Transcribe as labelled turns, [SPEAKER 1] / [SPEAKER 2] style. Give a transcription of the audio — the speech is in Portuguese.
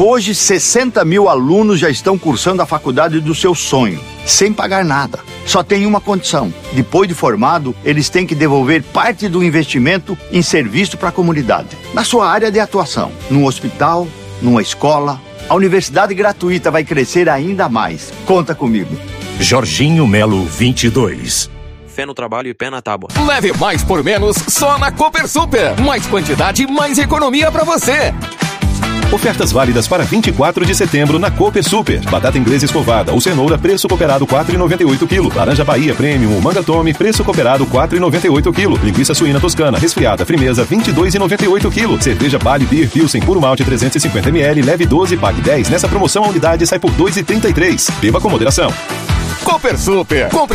[SPEAKER 1] Hoje, 60 mil alunos já estão cursando a faculdade do seu sonho, sem pagar nada. Só tem uma condição: depois de formado, eles têm que devolver parte do investimento em serviço para a comunidade, na sua área de atuação, num hospital, numa escola. A universidade gratuita vai crescer ainda mais. Conta comigo.
[SPEAKER 2] Jorginho Melo 22.
[SPEAKER 3] Fé no trabalho e pé na tábua.
[SPEAKER 4] Leve mais por menos só na Cooper Super. Mais quantidade, mais economia pra você.
[SPEAKER 5] Ofertas válidas para 24 de setembro na Cooper Super. Batata inglesa escovada ou cenoura, preço cooperado 4,98 kg. Laranja Bahia Premium ou Manga Tome, preço cooperado 4,98 kg. Linguiça suína toscana resfriada Frimeza, 22,98 kg. Cerveja Bali Beer Pilsen puro malte 350 ml, leve 12, pague 10. Nessa promoção a unidade sai por 2,33. Beba com moderação.
[SPEAKER 4] Cooper Super. Compre